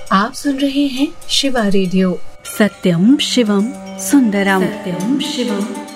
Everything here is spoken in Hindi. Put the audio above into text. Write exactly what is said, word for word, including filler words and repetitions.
आप सुन रहे हैं शिवा रेडियो। सत्यम शिवम सुंदरम। सत्यम शिवम